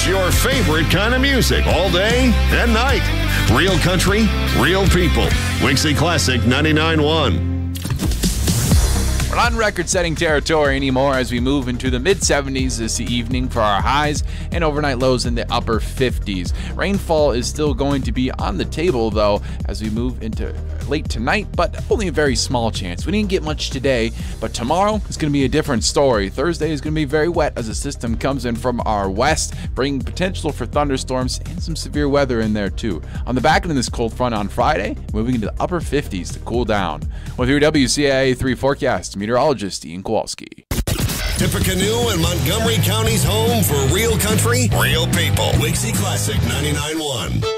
It's your favorite kind of music all day and night. Real country, real people. Wixie Classic 99.1. We're not in record-setting territory anymore as we move into the mid-70s this evening for our highs and overnight lows in the upper 50s. Rainfall is still going to be on the table, though, as we move into late tonight, but only a very small chance. We didn't get much today, but tomorrow is going to be a different story. Thursday is going to be very wet as a system comes in from our west, bringing potential for thunderstorms and some severe weather in there, too. On the back end of this cold front on Friday, moving into the upper 50s to cool down. With your WCIA 3 forecast, meteorologist Ian Kowalski. Tippecanoe and Montgomery County's home for real country, real people. Wixie Classic 99.1.